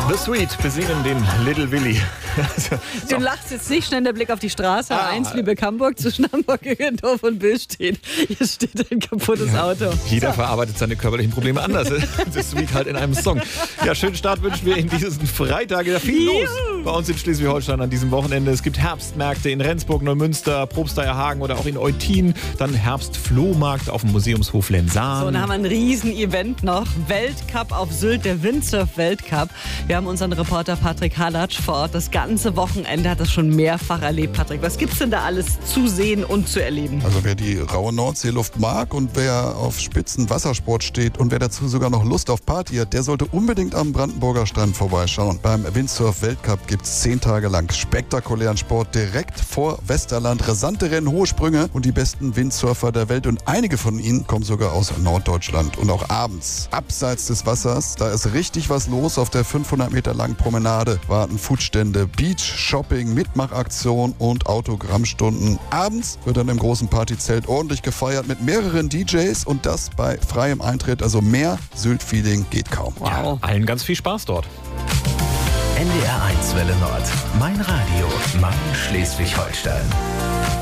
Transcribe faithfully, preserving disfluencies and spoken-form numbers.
The Sweet besingen den Little Willy. Du lachst jetzt nicht, schnell der Blick auf die Straße. Ah. eins Lübeck-Hamburg zwischen Hamburg, Gürgendorf und Bill steht. Hier steht ein kaputtes Auto. Jeder So. verarbeitet seine körperlichen Probleme anders. The Sweet halt in einem Song. Ja, schönen Start wünschen wir in diesen Freitag. Ja, viel los Juhu. bei uns in Schleswig-Holstein an diesem Wochenende. Es gibt Herbstmärkte in Rendsburg, Neumünster, Probsteierhagen oder auch in Eutin. Dann Herbstflohmarkt auf dem Museumshof Lensahn. So, und dann haben wir ein Riesen-Event noch. Weltcup auf Sylt, der Windsurf-Weltcup. Wir haben unseren Reporter Patrick Halatsch vor Ort. Das ganze Wochenende hat das schon mehrfach erlebt. Patrick, was gibt's denn da alles zu sehen und zu erleben? Also wer die raue Nordseeluft mag und wer auf spitzen Wassersport steht und wer dazu sogar noch Lust auf Party hat, der sollte unbedingt am Brandenburger Strand vorbeischauen. Beim Windsurf-Weltcup gibt's zehn Tage lang spektakulären Sport direkt vor Westerland. Rasante Rennen, hohe Sprünge und die besten Windsurfer der Welt. Und einige von ihnen kommen sogar aus Norddeutschland. Und auch abends, abseits des Wassers, da ist richtig was los. Auf der fünfhundert Meter langen Promenade warten Foodstände, Beach, Shopping, Mitmachaktion und Autogrammstunden. Abends wird dann im großen Partyzelt ordentlich gefeiert mit mehreren D Js und das bei freiem Eintritt. Also mehr Sylt-Feeling geht kaum. Ja, allen ganz viel Spaß dort. N D R eins Welle Nord. Mein Radio. Mein Schleswig-Holstein.